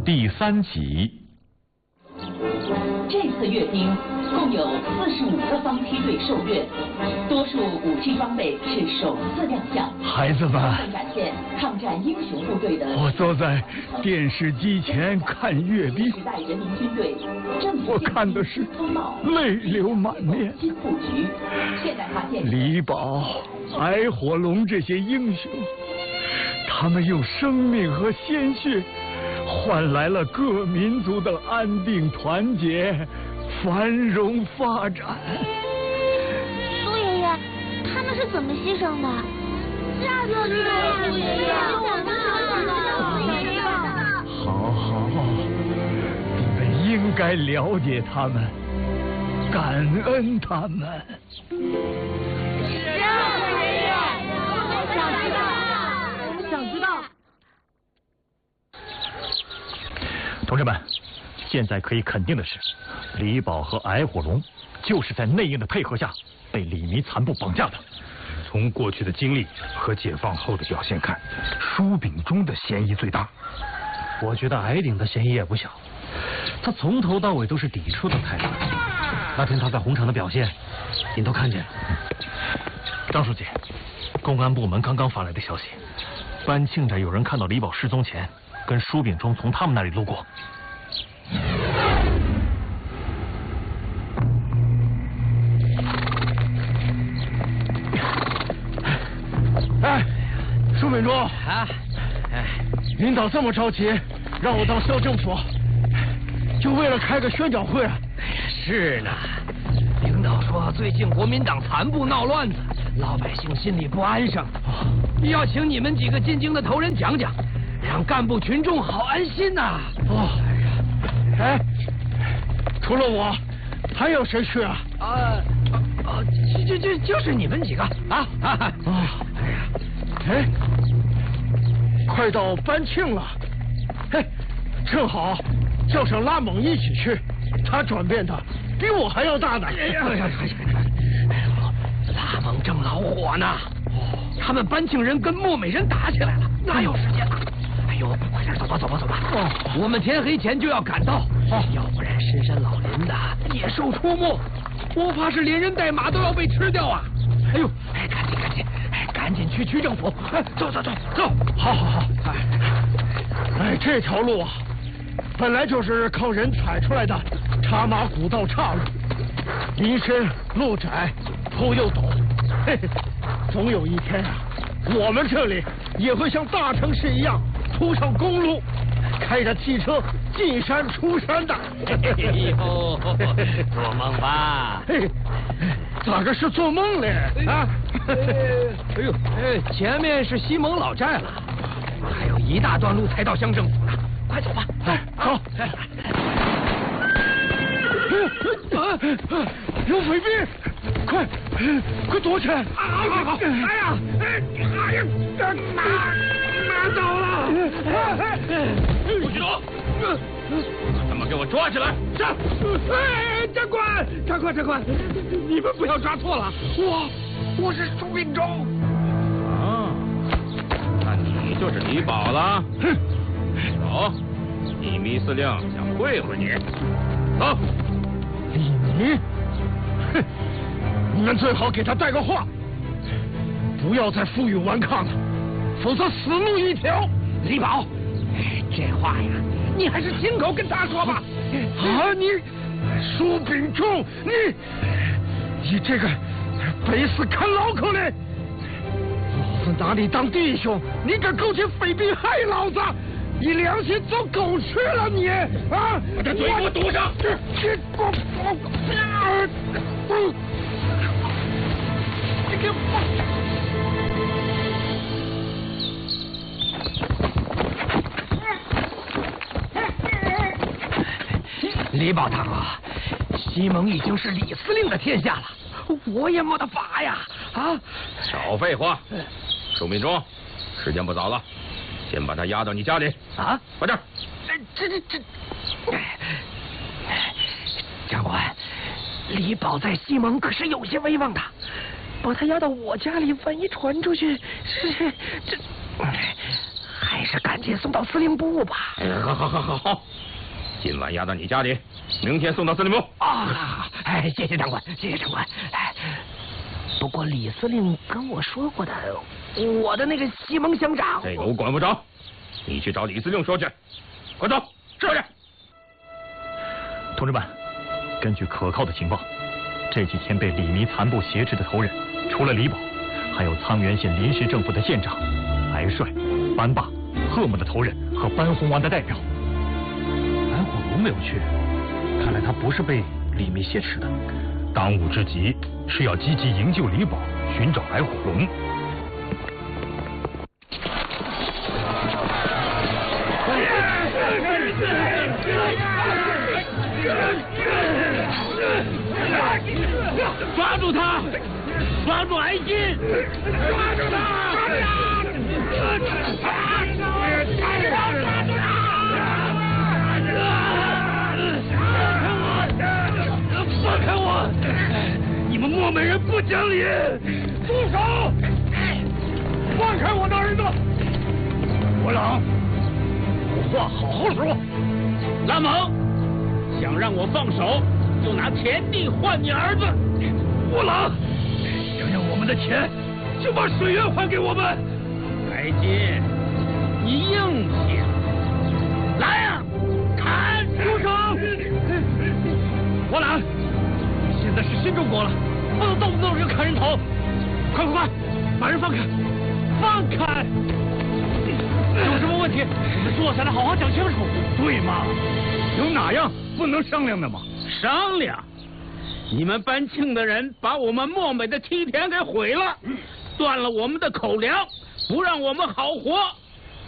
第3集。 这次阅兵共有45个方梯队受阅，多数武器装备是首次亮相。 孩子们， 展现抗战英雄部队的。 我坐在电视机前看阅兵， 时代人民军队我看的是泪流满面。 新布局，现代化建设。 李宝、矮火龙这些英雄，他们用生命和鲜血换来了各民族的安定团结、繁荣发展。 苏爷爷，他们是怎么牺牲的？下次知道苏爷爷， 好，你们应该了解他们，感恩他们。 是啊，苏爷爷，我们想知道。 同志们，现在可以肯定的是，李宝和矮火龙就是在内应的配合下被李弥残部绑架的。 从过去的经历和解放后的表现看，舒秉忠的嫌疑最大。 我觉得矮顶的嫌疑也不小，他从头到尾都是抵触的态度。那天他在红场的表现，您都看见了。 张书记，公安部门刚刚发来的消息，班庆寨有人看到李宝失踪前跟舒秉忠从他们那里路过。 哎，舒秉忠啊，领导这么着急让我到校政府，就为了开个宣讲会啊？ 是呢，领导说最近国民党残部闹乱子，老百姓心里不安生，要请你们几个进京的头人讲讲，让干部群众好安心呐。 哎，除了我，还有谁去啊？ 就是你们几个啊！ 哎，快到班庆了，嘿，正好叫上拉猛一起去，他转变的比我还要大呢。 拉猛正老火呢，他们班庆人跟漠美人打起来了，哪有时间了？哎呦，快点走吧！我们天黑前就要赶到，要不然深山老林的野兽出没，我怕是连人带马都要被吃掉啊！哎呦，赶紧去区政府！走！ 好！哎，这条路啊，本来就是靠人踩出来的茶马古道岔路，林深路窄，坡又陡，嘿，总有一天啊，我们这里也会像大城市一样铺上公路，开着汽车进山出山的。 哎呦，做梦吧！ 咋个是做梦嘞？啊！ 哎呦，前面是西蒙老寨了，还有一大段路才到乡政府呢，快走吧！ 走。有匪兵！快躲起来！马走了！ 不许动！把他们给我抓起来！ 上！长官，你们不要抓错了，我是舒秉忠。 那你就是李宝了。走，李弥司令想会会你。走。 李弥，你们最好给他带个话，不要再负隅顽抗了，否则死路一条。 李宝，这话呀，你还是亲口跟他说吧。 你舒秉忠，你这个背死啃老口嘞！老子拿你当弟兄，你敢勾结匪兵害老子？你良心走狗吃了你啊！ 把这嘴给我堵上！ 李宝大哥，西蒙已经是李司令的天下了，我也没得法呀！ 少废话，舒秉忠，时间不早了，先把他押到你家里啊！快点！ 长官，李宝在西蒙可是有些威望的，把他押到我家里，万一传出去，这还是赶紧送到司令部吧。 好，今晚押到你家里，明天送到司令部。 啊，哎，谢谢长官，谢谢长官。哎，不过李司令跟我说过的，我的那个西蒙乡长， 这个我管不着，你去找李司令说去。快走，是。 同志们，根据可靠的情报，这几天被李弥残部挟持的头人，除了李宝，还有沧源县临时政府的县长、白帅、班霸、贺某的头人和班洪王的代表。 蓝火龙没有去，看来他不是被李弥挟持的。 当务之急是要积极营救李宝，寻找矮火龙。 抓住他！抓住矮金！抓住他！放开我！你们漠美人不讲理！住手！放开我的儿子！ 我冷，有话好好说。 拉蒙，想让我放手，就拿田地换你儿子。我冷，想要我们的钱，就把水源还给我们。白金，你硬气！来呀，砍！住手！我冷，现在是新中国了，不能动不动就砍人头。快，把人放开！放开！有什么问题，我们坐下来好好讲清楚。 对嘛？有哪样不能商量的吗？ 商量？你们班庆的人把我们漠美的梯田给毁了，断了我们的口粮，不让我们好活。